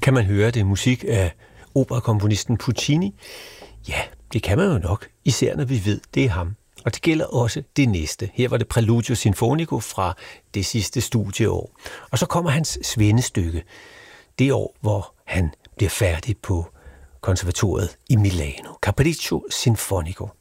Kan man høre det musik af operakomponisten Puccini? Ja, det kan man jo nok, især når vi ved, det er ham. Og det gælder også det næste. Her var det Preludio Sinfonico fra det sidste studieår. Og så kommer hans svendestykke, det år, hvor han bliver færdig på konservatoriet i Milano. Capriccio Sinfonico.